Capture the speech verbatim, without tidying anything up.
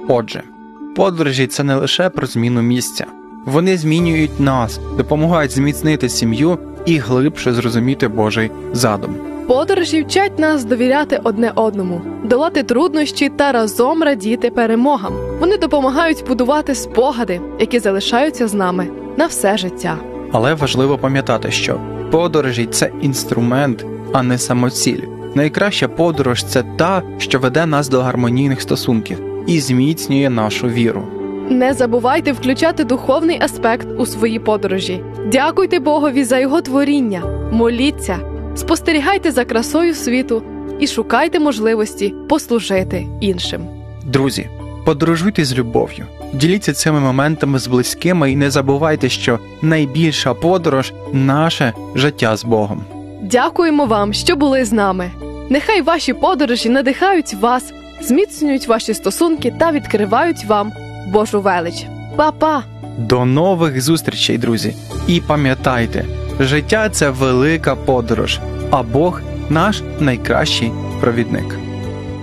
Отже, подорожі – це не лише про зміну місця. Вони змінюють нас, допомагають зміцнити сім'ю і глибше зрозуміти Божий задум. Подорожі вчать нас довіряти одне одному, долати труднощі та разом радіти перемогам. Вони допомагають будувати спогади, які залишаються з нами на все життя. Але важливо пам'ятати, що подорожі – це інструмент, а не самоціль. Найкраща подорож – це та, що веде нас до гармонійних стосунків і зміцнює нашу віру. Не забувайте включати духовний аспект у свої подорожі. Дякуйте Богові за Його творіння, моліться, спостерігайте за красою світу і шукайте можливості послужити іншим. Друзі, подорожуйте з любов'ю, діліться цими моментами з близькими і не забувайте, що найбільша подорож – наше життя з Богом. Дякуємо вам, що були з нами. Нехай ваші подорожі надихають вас, зміцнюють ваші стосунки та відкривають вам Божу велич. Па-па! До нових зустрічей, друзі! І пам'ятайте, життя – це велика подорож, а Бог – наш найкращий провідник.